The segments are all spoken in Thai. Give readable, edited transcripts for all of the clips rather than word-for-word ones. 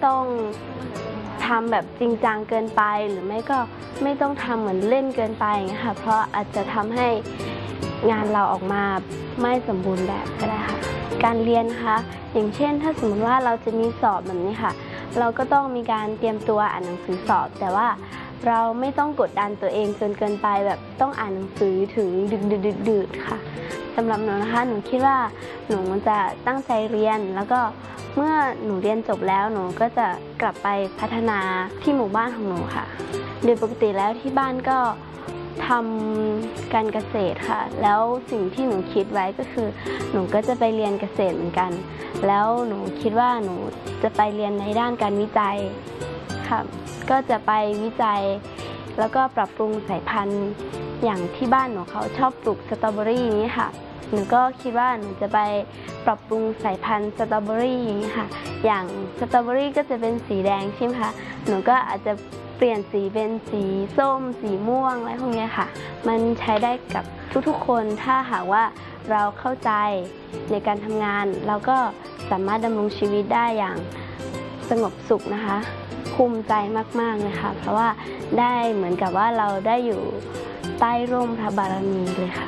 ต้องทำแบบจริงจังเกินไปหรือไม่ก็ไม่ต้องทำเหมือนเล่นเกินไปอย่างเงี้ยค่ะเพราะอาจจะทำให้งานเราออกมาไม่สมบูรณ์แบบก็ได้ค่ะการเรียนนะคะอย่างเช่นถ้าสมมติว่าเราจะมีสอบแบบนี้ค่ะเราก็ต้องมีการเตรียมตัวอ่านหนังสือสอบแต่ว่าเราไม่ต้องกดดันตัวเองจนเกินไปแบบต้องอ่านหนังสือถึงดึกค่ะสำหรับหนูนะคะหนูคิดว่าหนูจะตั้งใจเรียนแล้วก็เมื่อหนูเรียนจบแล้วหนูก็จะกลับไปพัฒนาที่หมู่บ้านของหนูค่ะโดยปกติแล้วที่บ้านก็ทำการเกษตรค่ะแล้วสิ่งที่หนูคิดไว้ก็คือหนูก็จะไปเรียนเกษตรเหมือนกันแล้วหนูคิดว่าหนูจะไปเรียนในด้านการวิจัยค่ะก็จะไปวิจัยแล้วก็ปรับปรุงสายพันธุ์อย่างที่บ้านหนูเขาชอบปลูกสตรอเบอรี่นี้ค่ะหนูก็คิดว่าหนูจะไปปรับปรุงสายพันธุ์สตรอเบอรี่นี้ค่ะอย่างสตรอเบอรี่ก็จะเป็นสีแดงใช่ไหมคะหนูก็อาจจะเปลี่ยนสีเป็นสีส้มสีม่วงอะไรพวกนี้ค่ะมันใช้ได้กับทุกๆคนถ้าหากว่าเราเข้าใจในการทำงานเราก็สามารถดำรงชีวิตได้อย่างสงบสุขนะคะภูมิใจมากๆเลยค่ะเพราะว่าได้เหมือนกับว่าเราได้อยู่ใต้ร่มพระบารมีเลยค่ะ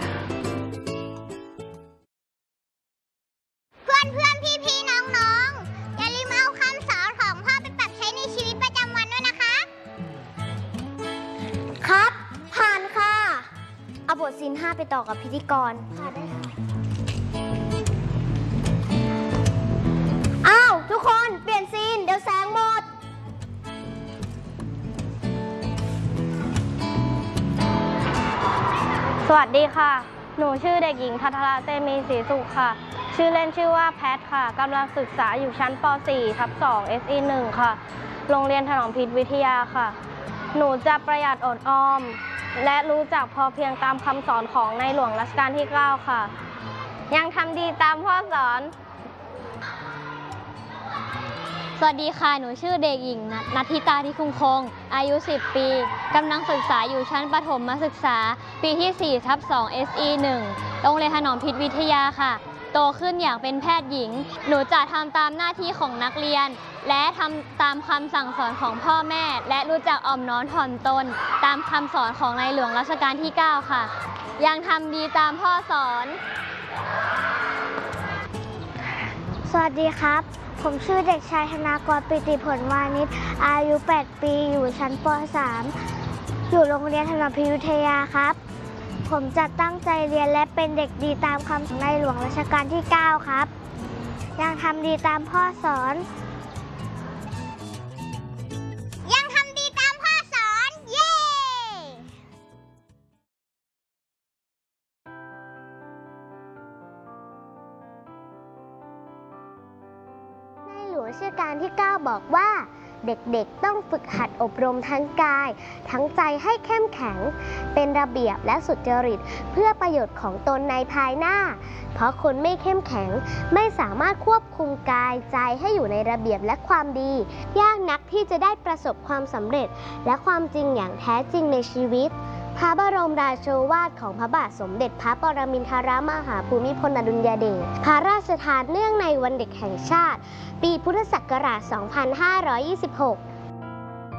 เพื่อนพี่น้องอย่าลืมเอาคำสอนของพ่อไปปรับใช้ในชีวิตประจำวันด้วยนะคะครับผ่านค่ะเอาบทศีล 5ไปต่อกับพิธีกรผ่านได้ค่ะอ้าวทุกคนเปลี่ยนซีนเดี๋ยวแสงหมดสวัสดีค่ะหนูชื่อเด็กหญิงภัทราเตมีศรีสุขค่ะชื่อเล่นชื่อว่าแพทค่ะกำลังศึกษาอยู่ชั้นป .4/2 SE 1ค่ะโรงเรียนถนอมพิตรวิทยาค่ะหนูจะประหยัดอดออมและรู้จักพอเพียงตามคำสอนของในหลวงรัชกาลที่ 9 ค่ะยังทำดีตามพ่อสอนสวัสดีค่ะหนูชื่อเด็กหญิงณัฐิตาทิคุงคงอายุ10 ปีกำลังศึกษาอยู่ชั้นประถมศึกษาปีที่ 4/2 SE 1โรงเรียนถนอมพิตรวิทยาค่ะโตขึ้นอยากเป็นแพทย์หญิงหนูจะทำตามหน้าที่ของนักเรียนและทำตามคำสั่งสอนของพ่อแม่และรู้จักอ่อมน้อมถ่อมตนตามคำสอนของในหลวงรัชกาลที่ 9 ค่ะยังทำดีตามพ่อสอนสวัสดีครับผมชื่อเด็กชายธนากรปิติผลวานิชอายุ 8 ปีอยู่ชั้นป .3 อยู่โรงเรียนถนอมพิตรวิทยาครับผมจะตั้งใจเรียนและเป็นเด็กดีตามคำของในหลวงรัชกาลที่ 9 ครับยังทำดีตามพ่อสอนยังทำดีตามพ่อสอนเย้ในหลวงรัชกาลที่ 9 บอกว่าเด็กๆต้องฝึกหัดอบรมทั้งกายทั้งใจให้เข้มแข็งเป็นระเบียบและสุจริตเพื่อประโยชน์ของตนในภายหน้าเพราะคนไม่เข้มแข็งไม่สามารถควบคุมกายใจให้อยู่ในระเบียบและความดียากนักที่จะได้ประสบความสำเร็จและความจริงอย่างแท้จริงในชีวิตพระบรมราโชวาทของพระบาทสมเด็จพระปรมินทรมหาภูมิพลอดุลยเดชพระราชทานเนื่องในวันเด็กแห่งชาติปีพุทธศักราช 2526